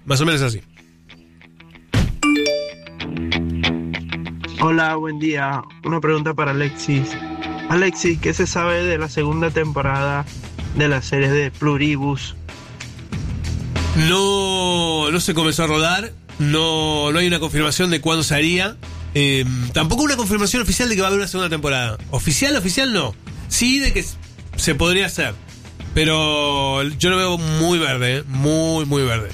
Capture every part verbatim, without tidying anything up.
más o menos así. Hola, buen día. Una pregunta para Alexis. Alexis, ¿qué se sabe de la segunda temporada de la serie de Pluribus? No, no se comenzó a rodar, no, no hay una confirmación de cuándo se haría, eh, tampoco una confirmación oficial de que va a haber una segunda temporada. Oficial, oficial no. Sí de que se podría hacer, pero yo lo veo muy verde, ¿eh? muy, muy verde.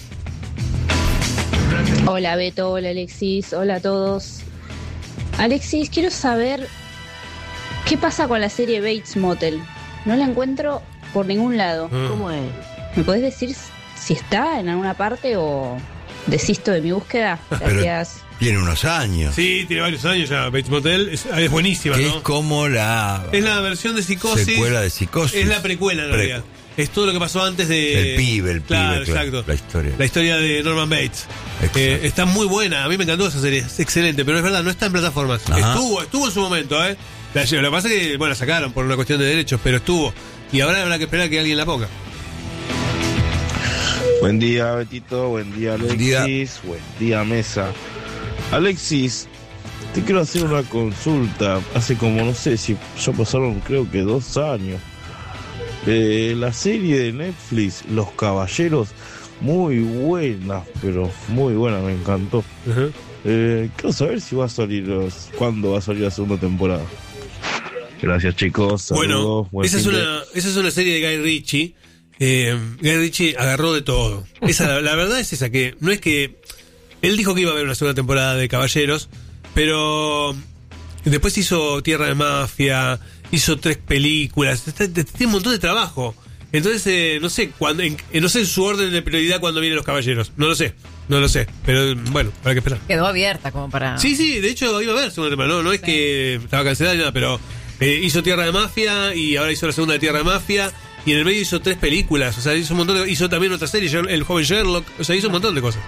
Hola Beto, hola Alexis, hola a todos. Alexis, quiero saber qué pasa con la serie Bates Motel. No la encuentro por ningún lado. ¿Cómo es? ¿Me podés decir si está en alguna parte o desisto de mi búsqueda? Gracias. Pero tiene unos años. Sí, tiene varios años ya. Bates Motel es, es buenísima, que ¿no? es como la... Es la versión de Psicosis. Secuela de Psicosis. Es la precuela en Pre- realidad. Es todo lo que pasó antes de... El pibe, el claro, pibe, claro, exacto. la historia. La historia de Norman Bates. Eh, está muy buena, a mí me encantó esa serie, es excelente, pero es verdad, no está en plataformas. Ajá. Estuvo, estuvo en su momento, ¿eh? La, lo que pasa es que, bueno, la sacaron por una cuestión de derechos, pero estuvo. Y ahora habrá que esperar a que alguien la ponga. Buen día, Betito. Buen día, Alexis. Buen día. Buen día, Mesa. Alexis, te quiero hacer una consulta. Hace como, no sé, si ya pasaron creo que dos años. Eh, la serie de Netflix, Los Caballeros, muy buena, pero muy buena, me encantó. Uh-huh. Eh, quiero saber si va a salir, cuándo va a salir la segunda temporada. Gracias, chicos. Saludos. Bueno, Buen esa es, fin de- una, esa es una serie de Guy Ritchie. Eh, Guy Ritchie agarró de todo. Esa, la, la verdad es esa, que no es que... Él dijo que iba a haber una segunda temporada de Caballeros, pero después hizo Tierra de Mafia, hizo tres películas, está- tiene un montón de trabajo. Entonces, eh, no sé cuándo, en, eh, no sé en su orden de prioridad cuando vienen Los Caballeros. No lo sé, no lo sé. Pero bueno, habrá que esperar. Quedó abierta como para... Sí, sí, de hecho iba a haber segunda temporada. No, no es que estaba cancelada ni nada, pero eh, hizo Tierra de Mafia y ahora hizo la segunda de Tierra de Mafia. Y en el medio hizo tres películas. O sea, hizo un montón de, hizo también otra serie, El joven Sherlock. O sea, hizo un montón de cosas.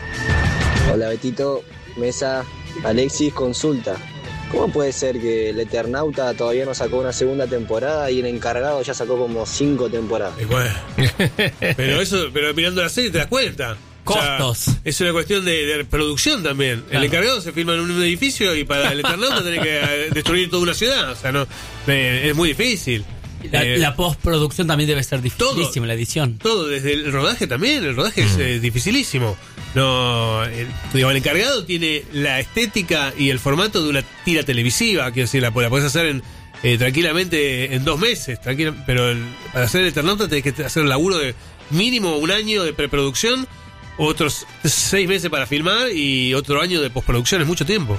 Hola Betito, Mesa, Alexis, consulta. ¿Cómo puede ser que el Eternauta todavía no sacó una segunda temporada y el encargado ya sacó como cinco temporadas? Y bueno, pero eso, pero mirando la serie te das cuenta. Costos. O sea, es una cuestión de, de producción también. Claro. El encargado se filma en un edificio y para el Eternauta tenés que eh, destruir toda una ciudad. O sea, no, eh, es muy difícil. La, Eh, la postproducción también debe ser dificilísima, la edición. Todo, desde el rodaje también, el rodaje es eh, dificilísimo. No, el, digo, el encargado tiene la estética y el formato de una tira televisiva, quiero decir, la, la podés hacer en, eh, tranquilamente en dos meses, tranquila, pero el, para hacer el Eternauta tenés que hacer un laburo de mínimo un año de preproducción, otros seis meses para filmar y otro año de postproducción, es mucho tiempo.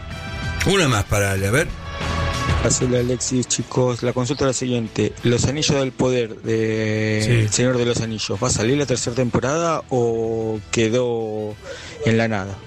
Una más para darle, a ver. Hola Alexis, chicos, la consulta es la siguiente: Los Anillos del Poder de Sí. El Señor de los Anillos, ¿va a salir la tercera temporada o quedó en la nada?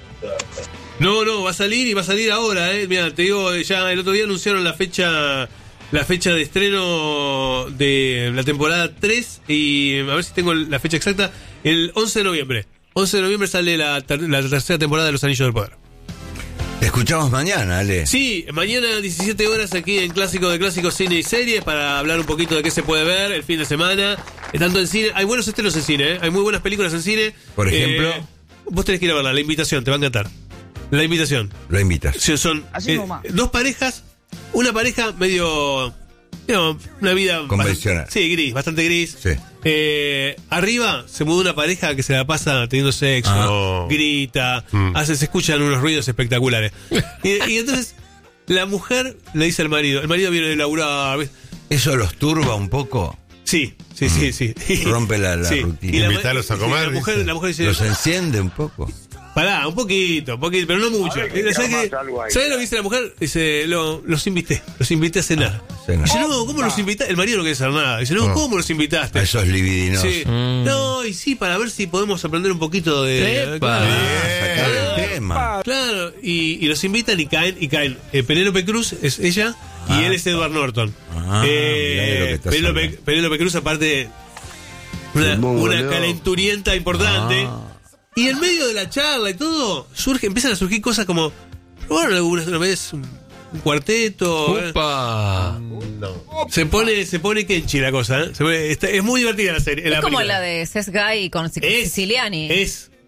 No, no, va a salir y va a salir ahora, eh. Mira, te digo, ya el otro día anunciaron la fecha la fecha de estreno de la temporada tres y a ver si tengo la fecha exacta, el once de noviembre. once de noviembre sale la, ter- la tercera temporada de Los Anillos del Poder. Te escuchamos mañana, Ale. Sí, mañana diecisiete horas aquí en Clásico de Clásicos Cine y Series para hablar un poquito de qué se puede ver el fin de semana. Eh, Tanto en cine, hay buenos estrenos en cine, ¿eh? Hay muy buenas películas en cine. Por ejemplo. Eh, vos tenés que ir a verla, La Invitación, te va a encantar. La Invitación. Lo invitas. Sí, son Así eh, nomás. dos parejas, una pareja medio, digamos, una vida Convencional. bastante- sí, gris, bastante gris. Sí. Eh, arriba se mudó una pareja que se la pasa teniendo sexo, Ah. grita, Mm. hace, se escuchan unos ruidos espectaculares. y, y entonces la mujer le dice al marido, el marido viene de laburar, ¿ves? ¿Eso los turba un poco? Sí, sí, sí, sí. Rompe la, la Sí. rutina. Y la, Invitarlos a sí, comer, la mujer, dice. la mujer dice, ¿Los enciende un poco? pará, un poquito, un poquito, pero no mucho. ¿Sabes ¿Sabes lo que dice la mujer? Dice, lo, los invité, los invité a cenar. Cenar. Dice, no, ¿cómo los invitaste? El marido no quiere saber nada. Dice, no, No. ¿cómo los invitaste? A esos libidinosos. Sí. No, y sí, para ver si podemos aprender un poquito de... Epa. Claro. Ah, sacar el tema. Claro, y, y los invitan y caen, y caen. Eh, Penélope Cruz es ella y Ah. él es Edward Norton. Ah, mirá de lo que eh, estás Penélope, hablando. Penélope Cruz aparte una, El mongo, una Leo. calenturienta importante. Ah. Y en medio de la charla y todo, surge, empiezan a surgir cosas como, probaron alguna una vez un, un cuarteto. eh? Upa. Se pone, se pone Kenchi la cosa, ¿eh? Se pone- está- es muy divertida la serie. Es la como película. la de Seth Guy con Sic- Es, Siciliani. Es,